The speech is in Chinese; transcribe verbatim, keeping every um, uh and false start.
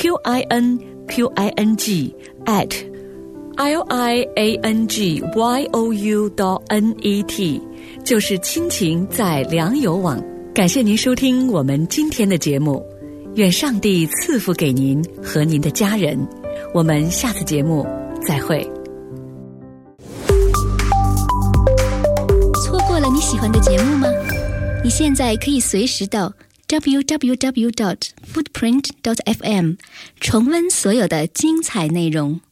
q i n q i n g at l i a n g y o u dot n e t， 就是亲情在良友网。感谢您收听我们今天的节目，愿上帝赐福给您和您的家人。我们下次节目再会。 错过了你喜欢的节目吗？你现在可以随时到 w w w dot footprint dot f m 重温所有的精彩内容。